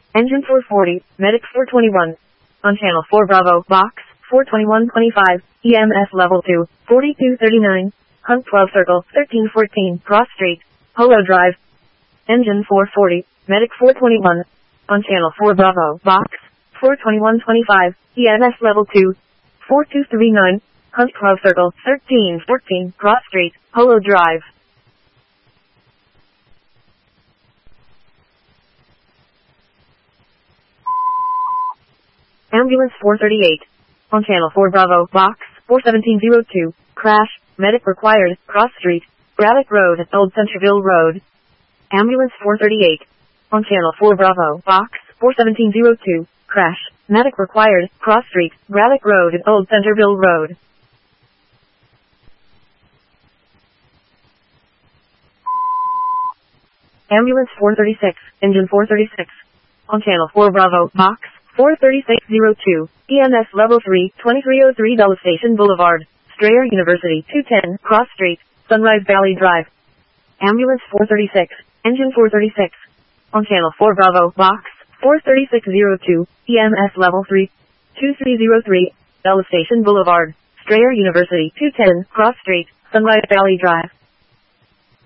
Engine 440, Medic 421. On channel 4 Bravo, box 42125, EMS level 2, 4239, Hunt 12 Circle, 1314, Cross Street, Polo Drive. Engine 440, Medic 421. On channel 4 Bravo, box 42125, EMS level 2, 4239, Hunt 12 Circle, 1314, Cross Street, Polo Drive. Ambulance 438. On channel 4 Bravo, box 41702, crash, medic required, Cross Street, Braddock Road, Old Centerville Road. Ambulance 438. On channel 4 Bravo, box 41702, crash, medic required, Cross Street, Braddock Road, Old Centerville Road. Ambulance 436, engine 436. On channel 4 Bravo, box 43602, EMS level 3, 2303 Dulles Station Boulevard, Strayer University, 210, Cross Street, Sunrise Valley Drive. Ambulance 436, engine 436. On channel 4 Bravo, box 43602, EMS level 3, 2303, Dulles Station Boulevard, Strayer University, 210, Cross Street, Sunrise Valley Drive.